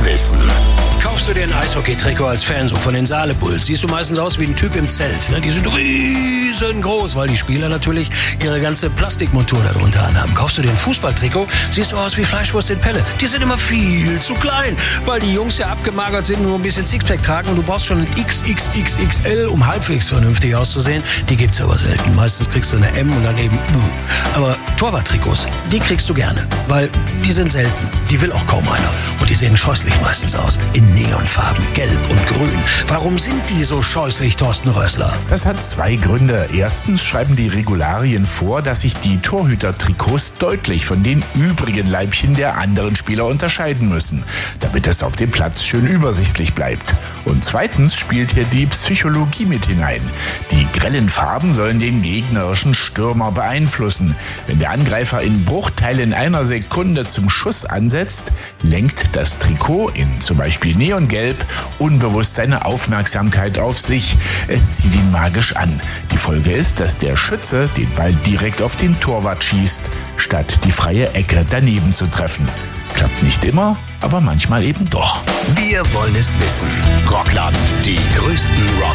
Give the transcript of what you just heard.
Wissen. Kaufst du dir ein Eishockey-Trikot als Fan, so von den Saale Bulls, siehst du meistens aus wie ein Typ im Zelt. Ne? Die sind riesengroß, weil die Spieler natürlich ihre ganze Plastikmontur darunter anhaben. Kaufst du dir ein Fußballtrikot, siehst du aus wie Fleischwurst in Pelle. Die sind immer viel zu klein, weil die Jungs ja abgemagert sind und nur ein bisschen Sixpack tragen und du brauchst schon ein XXXXL, um halbwegs vernünftig auszusehen. Die gibt's aber selten. Meistens kriegst du eine M und dann eben Aber Torwarttrikots, die kriegst du gerne, weil die sind selten. Die will auch kaum einer. Und die sehen scheußlich meistens aus. In Neonfarben, gelb und grün. Warum sind die so scheußlich, Thorsten Rössler? Das hat zwei Gründe. Erstens schreiben die Regularien vor, dass sich die Torhüter-Trikots deutlich von den übrigen Leibchen der anderen Spieler unterscheiden müssen, damit es auf dem Platz schön übersichtlich bleibt. Und zweitens spielt hier die Psychologie mit hinein. Die grellen Farben sollen den gegnerischen Stürmer beeinflussen. Wenn der Angreifer in Bruchteilen einer Sekunde zum Schuss ansetzt, lenkt das Trikot in zum Beispiel Neongelb unbewusst seine Aufmerksamkeit auf sich. Es zieht ihn magisch an. Die Folge ist, dass der Schütze den Ball direkt auf den Torwart schießt, statt die freie Ecke daneben zu treffen. Klappt nicht immer, aber manchmal eben doch. Wir wollen es wissen. Rockland, die größten Rock